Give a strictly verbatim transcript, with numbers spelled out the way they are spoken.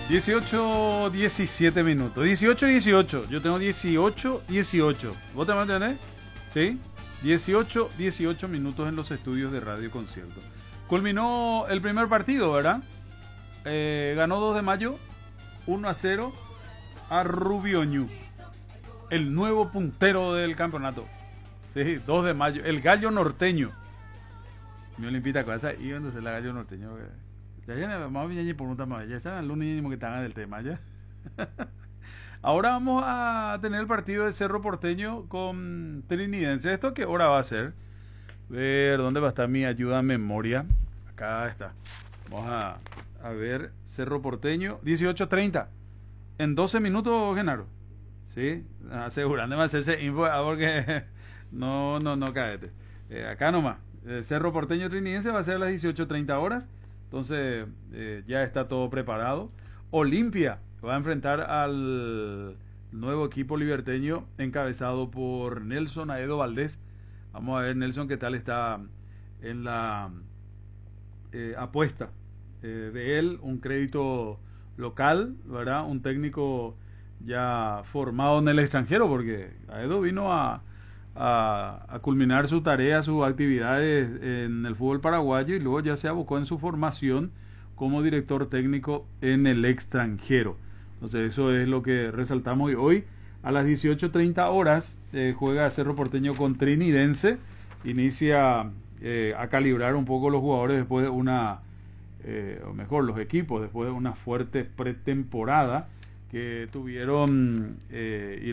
dieciocho, diecisiete minutos. dieciocho, dieciocho. Yo tengo dieciocho, dieciocho. ¿Vos también tenés? ¿Sí? dieciocho, dieciocho minutos en los estudios de Radio Concierto. Culminó el primer partido, ¿verdad? Eh, ganó dos de mayo, uno a cero a Rubioñu, el nuevo puntero del campeonato. Sí, dos de mayo, el gallo norteño. Me lo invita a casa y donde se la gallo norteño. Ya ya más bien ya por un tema, ya están los niños que están del tema ya. Ahora vamos a tener el partido de Cerro Porteño con Trinidense. ¿Esto qué hora va a ser? Ver dónde va a estar mi ayuda a memoria. Acá está. Vamos a, a ver Cerro Porteño, dieciocho treinta. En doce minutos, Genaro. ¿Sí? Asegurándome hacerse info porque no, no, no caete. Eh, acá nomás. El Cerro Porteño Trinidense va a ser a las dieciocho treinta horas. Entonces eh, ya está todo preparado. Olimpia va a enfrentar al nuevo equipo liberteño encabezado por Nelson Aedo Valdés. Vamos a ver, Nelson, qué tal está en la eh, apuesta eh, de él. Un crédito local, ¿verdad? Un técnico ya formado en el extranjero, porque Aedo vino a, a, a culminar su tarea, sus actividades en el fútbol paraguayo y luego ya se abocó en su formación como director técnico en el extranjero. Entonces eso es lo que resaltamos hoy. Hoy a las dieciocho treinta horas eh, juega Cerro Porteño con Trinidense. Inicia eh, a calibrar un poco los jugadores después de una, eh, o mejor los equipos, después de una fuerte pretemporada que tuvieron eh,